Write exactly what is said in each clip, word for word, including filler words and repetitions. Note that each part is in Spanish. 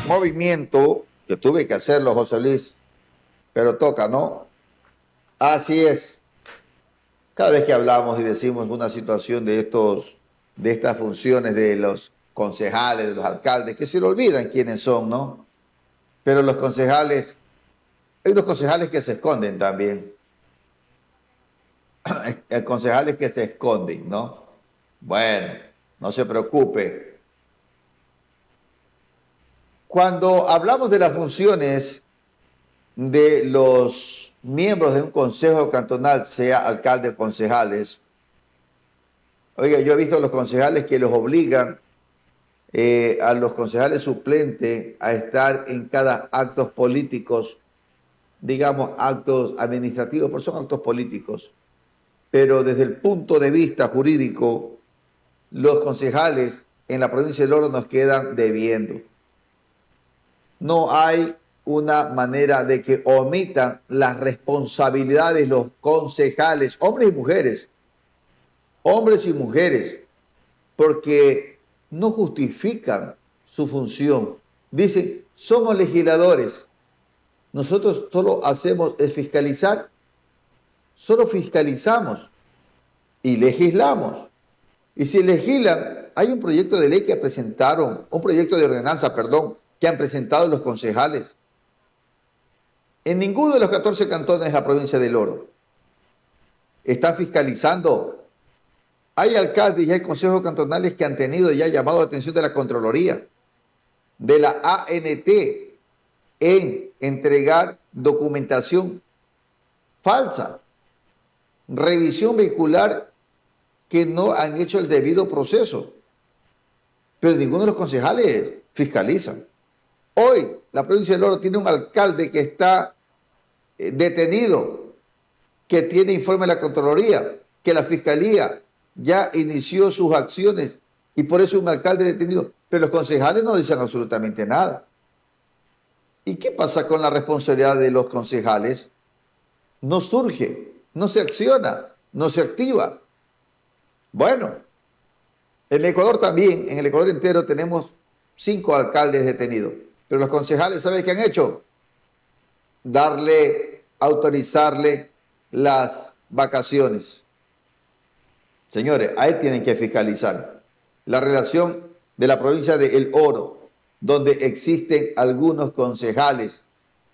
movimiento, que tuve que hacerlo, José Luis, pero toca, ¿no? Así es. Cada vez que hablamos y decimos una situación de estos, de estas funciones de los concejales, de los alcaldes, que se le olvidan quiénes son, ¿no? Pero los concejales, hay unos concejales que se esconden también. Hay concejales que se esconden, ¿no? Bueno, no se preocupe. Cuando hablamos de las funciones de los miembros de un consejo cantonal, sea alcalde o concejales, oiga, yo he visto a los concejales que los obligan eh, a los concejales suplentes a estar en cada actos políticos, digamos actos administrativos, pero son actos políticos. Pero desde el punto de vista jurídico, los concejales en la provincia del Oro nos quedan debiendo. No hay una manera de que omitan las responsabilidades los concejales, hombres y mujeres, hombres y mujeres, porque no justifican su función. Dicen, somos legisladores, nosotros solo hacemos es fiscalizar, solo fiscalizamos y legislamos. Y si legislan, hay un proyecto de ley que presentaron, un proyecto de ordenanza, perdón, que han presentado los concejales. En ninguno de los catorce cantones de la provincia del Oro están fiscalizando. Hay alcaldes y hay consejos cantonales que han tenido ya llamado la atención de la Contraloría, de la A N T, en entregar documentación falsa, revisión vehicular que no han hecho el debido proceso. Pero ninguno de los concejales fiscalizan. Hoy la provincia del Oro tiene un alcalde que está eh, detenido, que tiene informe de la Contraloría, que la Fiscalía ya inició sus acciones y por eso un alcalde detenido. Pero los concejales no dicen absolutamente nada. ¿Y qué pasa con la responsabilidad de los concejales? No surge, no se acciona, no se activa. Bueno, en el Ecuador también, en el Ecuador entero tenemos cinco alcaldes detenidos. Pero los concejales, ¿saben qué han hecho? Darle, autorizarle las vacaciones. Señores, ahí tienen que fiscalizar. La relación de la provincia de El Oro, donde existen algunos concejales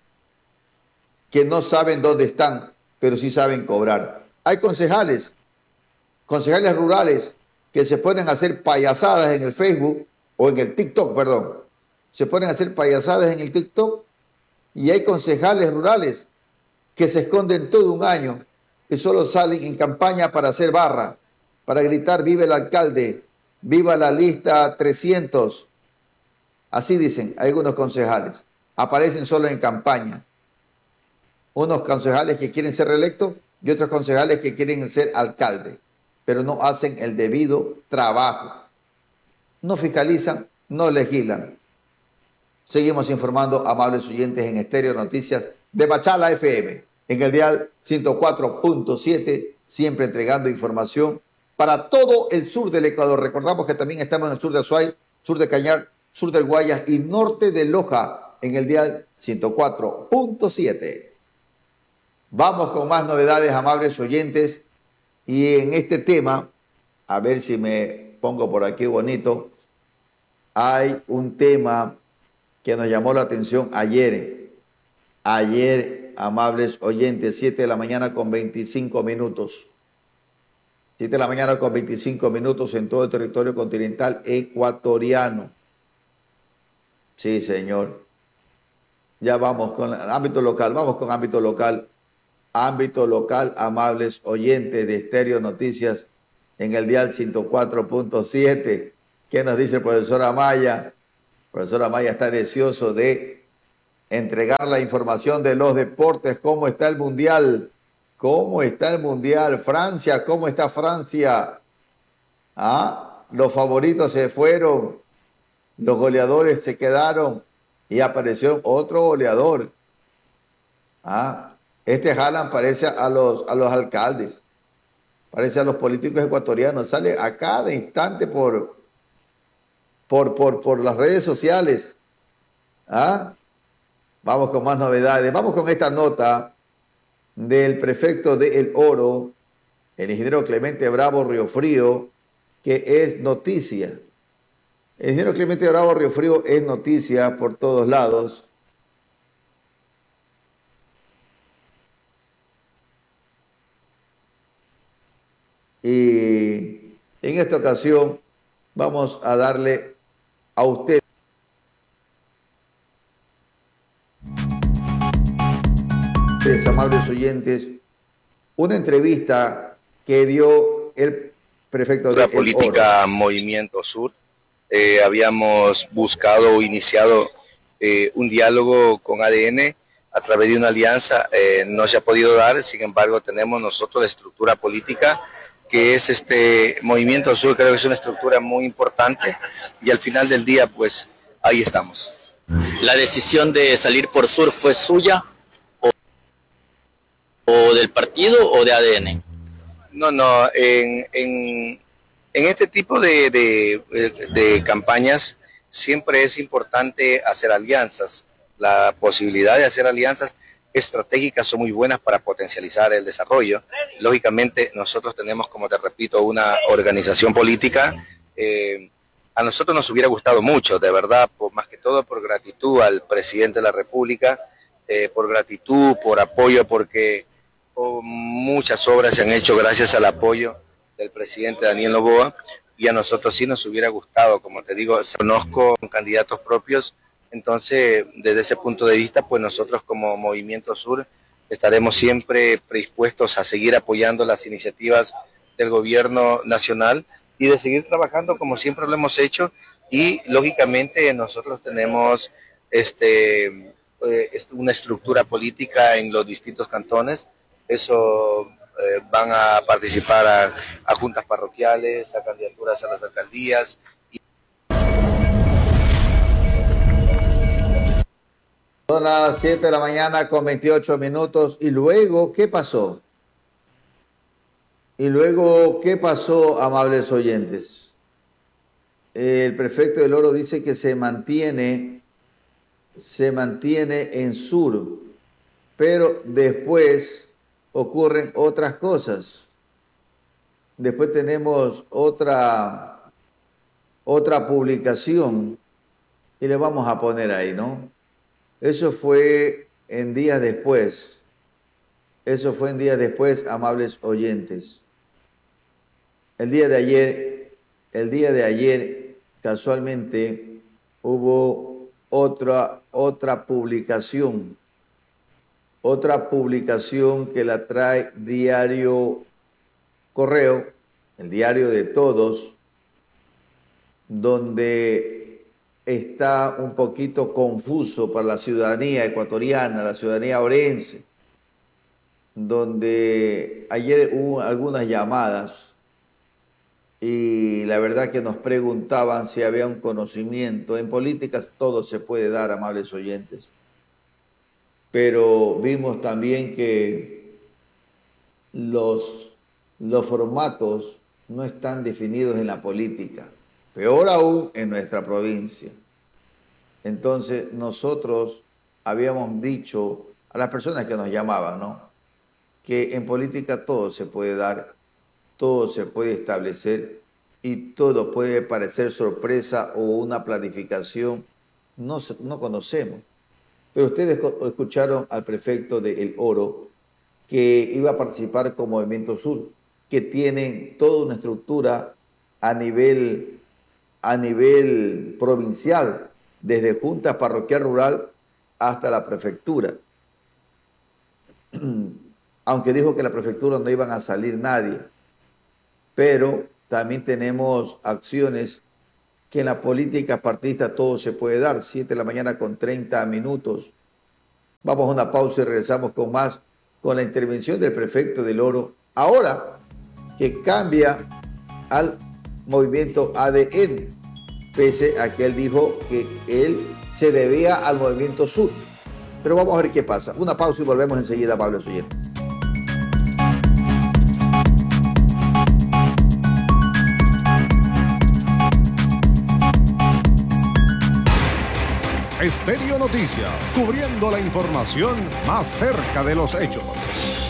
que no saben dónde están, pero sí saben cobrar. Hay concejales, concejales rurales, que se ponen a hacer payasadas en el Facebook, o en el TikTok, perdón. Se ponen a hacer payasadas en el TikTok y hay concejales rurales que se esconden todo un año, que solo salen en campaña para hacer barra, para gritar viva el alcalde, viva la lista trescientos. Así dicen algunos concejales. Aparecen solo en campaña. Unos concejales que quieren ser reelectos y otros concejales que quieren ser alcalde, pero no hacen el debido trabajo. No fiscalizan, no legislan. Seguimos informando, amables oyentes, en Estéreo Noticias de Machala F M, en el dial ciento cuatro punto siete, siempre entregando información para todo el sur del Ecuador. Recordamos que también estamos en el sur de Azuay, sur de Cañar, sur del Guayas y norte de Loja, en el dial ciento cuatro punto siete. Vamos con más novedades, amables oyentes, y en este tema, a ver si me pongo por aquí bonito, hay un tema que nos llamó la atención ayer. Ayer, amables oyentes, siete de la mañana con veinticinco minutos. siete de la mañana con veinticinco minutos en todo el territorio continental ecuatoriano. Sí, señor. Ya vamos con el ámbito local, vamos con ámbito local. Ámbito local, amables oyentes de Estéreo Noticias en el dial ciento cuatro punto siete. ¿Qué nos dice el profesor Amaya? El profesor Amaya está deseoso de entregar la información de los deportes. ¿Cómo está el Mundial? ¿Cómo está el Mundial? Francia, ¿cómo está Francia? ¿Ah? Los favoritos se fueron, los goleadores se quedaron y apareció otro goleador. ¿Ah? Este Haaland parece a los, a los alcaldes, parece a los políticos ecuatorianos, sale a cada instante por, por, por, por las redes sociales. ¿Ah? Vamos con más novedades. Vamos con esta nota del prefecto de El Oro, el ingeniero Clemente Bravo Riofrío, que es noticia. El ingeniero Clemente Bravo Riofrío es noticia por todos lados. Y en esta ocasión vamos a darle a usted, amables oyentes, una entrevista que dio el prefecto de la política Movimiento Sur. Eh, habíamos buscado o iniciado eh, un diálogo con A D N a través de una alianza. Eh, no se ha podido dar, sin embargo tenemos nosotros la estructura política que es este Movimiento Sur. Creo que es una estructura muy importante y al final del día pues ahí estamos. ¿La decisión de salir por Sur fue suya o, o del partido o de A D N? No, no, en, en, en este tipo de, de, de campañas siempre es importante hacer alianzas. La posibilidad de hacer alianzas estratégicas son muy buenas para potencializar el desarrollo. Lógicamente nosotros tenemos, como te repito, una organización política. Eh, a nosotros nos hubiera gustado mucho, de verdad, por, más que todo por gratitud al presidente de la República, eh, por gratitud, por apoyo, porque oh, muchas obras se han hecho gracias al apoyo del presidente Daniel Noboa, y a nosotros sí nos hubiera gustado, como te digo, conozco candidatos propios. Entonces, desde ese punto de vista, pues nosotros como Movimiento Sur estaremos siempre predispuestos a seguir apoyando las iniciativas del gobierno nacional y de seguir trabajando como siempre lo hemos hecho. Y lógicamente nosotros tenemos este, eh, una estructura política en los distintos cantones. Eso eh, van a participar a, a juntas parroquiales, a candidaturas a las alcaldías. Son las siete de la mañana con veintiocho minutos. Y luego, ¿qué pasó? Y luego, ¿qué pasó, amables oyentes? El prefecto del Oro dice que se mantiene, se mantiene en Sur, pero después ocurren otras cosas. Después tenemos otra, otra publicación y le vamos a poner ahí, ¿no? Eso fue en días después. Eso fue en días después, amables oyentes. El día de ayer, el día de ayer, casualmente, hubo otra, otra publicación. Otra publicación que la trae Diario Correo, el diario de todos, donde está un poquito confuso para la ciudadanía ecuatoriana, la ciudadanía orense, donde ayer hubo algunas llamadas y la verdad que nos preguntaban si había un conocimiento. En políticas todo se puede dar, amables oyentes, pero vimos también que los, los formatos no están definidos en la política. Peor aún en nuestra provincia. Entonces nosotros habíamos dicho a las personas que nos llamaban, ¿no?, que en política todo se puede dar, todo se puede establecer y todo puede parecer sorpresa o una planificación. No, no conocemos. Pero ustedes escucharon al prefecto de El Oro que iba a participar con Movimiento Sur, que tienen toda una estructura a nivel a nivel provincial, desde junta parroquial rural hasta la prefectura. Aunque dijo que la prefectura no iban a salir nadie, pero también tenemos acciones que en la política partidista todo se puede dar. siete de la mañana con treinta minutos. Vamos a una pausa y regresamos con más, con la intervención del prefecto del Oro, ahora que cambia al movimiento A D N, pese a que él dijo que él se debía al Movimiento Sur. Pero vamos a ver qué pasa. Una pausa y volvemos enseguida, Pablo oyentes. Estéreo Noticias, cubriendo la información más cerca de los hechos.